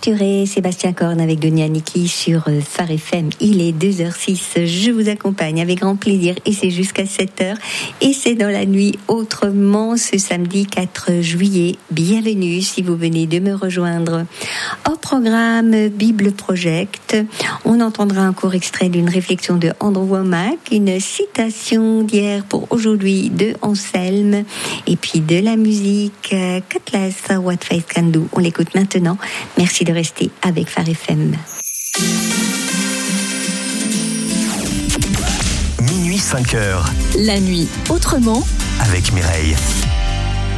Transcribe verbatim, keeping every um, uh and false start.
Arthur, Sébastien Korn avec Dunia Niki sur Phare F M. Il est deux heures six. Je vous accompagne avec grand plaisir et c'est jusqu'à sept heures. Et c'est dans la nuit autrement ce samedi quatre juillet. Bienvenue si vous venez de me rejoindre. Au programme Bible Project, on entendra un court extrait d'une réflexion de Andrew Wommack, une citation d'hier pour aujourd'hui de Anselme et puis de la musique Cutlass, What Faith Can Do. On l'écoute maintenant. Merci de rester avec Phare F M. Minuit cinq heures. La nuit autrement avec Mireille.